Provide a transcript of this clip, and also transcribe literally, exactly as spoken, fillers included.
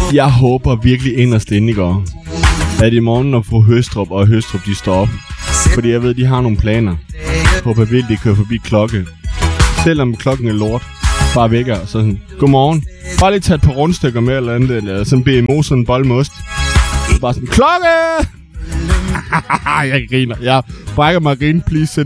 Jeg håber virkelig inderst inde i går, at i morgen, når fru Høstrup og Høstrup, de står op. Fordi jeg ved, de har nogle planer. Jeg håber virkelig, de kører forbi klokke. Selvom klokken er lort. Bare vækker og så sådan, godmorgen. Bare lige tage et par rundstykker med eller andet. Eller sådan B M O, sådan en bold med ost. Bare sådan, klokke! Jeg griner. Jeg brækker mig grine, please send